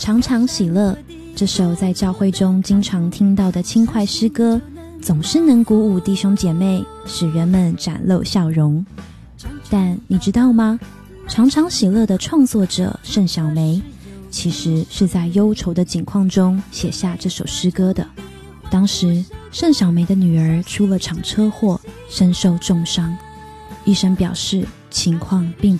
常常喜乐，这首在教会中经常听到的轻快诗歌，总是能鼓舞弟兄姐妹，使人们展露笑容。但你知道吗？常常喜乐的创作者盛小梅，其实是在忧愁的境况中写下这首诗歌的。当时盛小梅的女儿出了场车祸，身受重伤，医生表示情况并